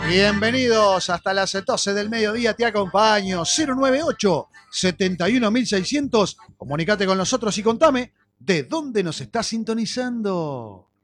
Bienvenidos hasta las 12 del mediodía, te acompaño. 098-71600. Comunicate con nosotros y contame de dónde nos estás sintonizando.